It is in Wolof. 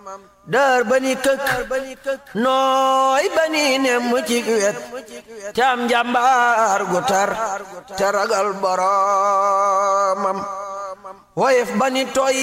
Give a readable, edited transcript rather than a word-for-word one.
dër bani këkk nooy bani nem mu ci wet cam jàmbaar gu tar te ragal boromam woyef bani toy